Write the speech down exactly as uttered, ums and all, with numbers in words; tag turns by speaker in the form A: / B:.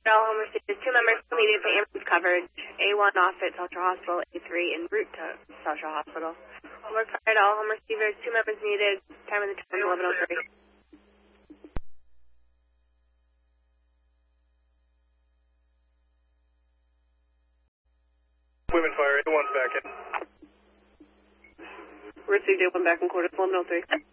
A: all home receivers. Two members immediately ambulance coverage. A one off at South Shore Hospital. A three en route to South Shore Hospital. Alert fire to all home receivers. Two members needed. Time of the turn eleven oh three.
B: Women fire. A one's back in.
A: Received A one back in quarters eleven oh three.